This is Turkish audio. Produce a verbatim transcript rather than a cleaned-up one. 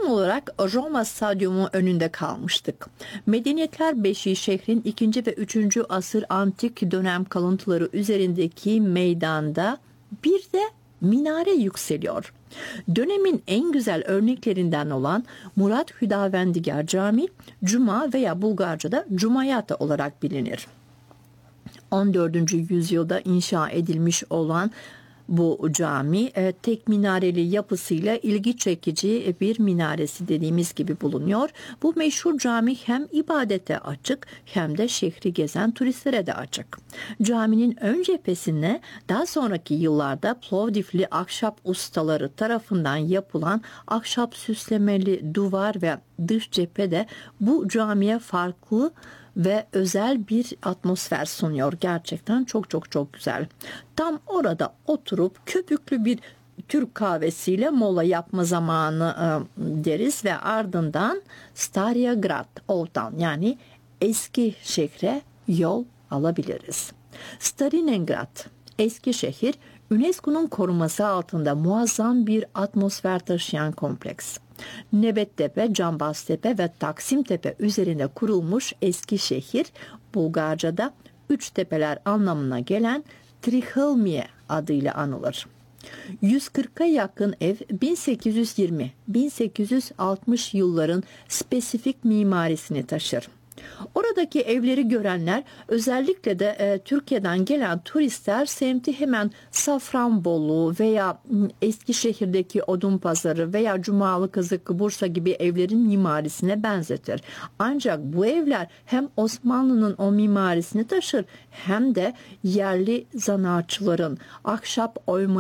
Son olarak Roma Stadyumu önünde kalmıştık. Medeniyetler Beşiği şehrin ikinci ve üçüncü asır antik dönem kalıntıları üzerindeki meydanda bir de minare yükseliyor. Dönemin en güzel örneklerinden olan Murat Hüdavendigar Camii, Cuma veya Bulgarca'da Cumayata olarak bilinir. on dördüncü yüzyılda inşa edilmiş olan bu cami e, tek minareli yapısıyla ilgi çekici bir minaresi dediğimiz gibi bulunuyor. Bu meşhur cami hem ibadete açık hem de şehri gezen turistlere de açık. Caminin ön cephesine daha sonraki yıllarda Plovdivli ahşap ustaları tarafından yapılan ahşap süslemeli duvar ve dış cephede bu camiye farklı ve özel bir atmosfer sunuyor. Gerçekten çok çok çok güzel. Tam orada oturup köpüklü bir Türk kahvesiyle mola yapma zamanı e, deriz ve ardından Starya Grad Old Town yani eski şehre yol alabiliriz. Stalingrad eski şehir UNESCO'nun koruması altında muazzam bir atmosfer taşıyan kompleks. Nebettepe, Cambaztepe ve Taksimtepe üzerine kurulmuş eski şehir, Bulgarca'da üç tepeler anlamına gelen Trihılmiye adıyla anılır. yüz kırka yakın ev bin sekiz yüz yirmi - bin sekiz yüz altmış yılların spesifik mimarisini taşır. Oradaki evleri görenler, özellikle de e, Türkiye'den gelen turistler semti hemen Safranbolu veya Eskişehir'deki Odunpazarı veya Cumalı Kızık, Bursa gibi evlerin mimarisine benzetir. Ancak bu evler hem Osmanlı'nın o mimarisini taşır hem de yerli zanaatçıların ahşap oyma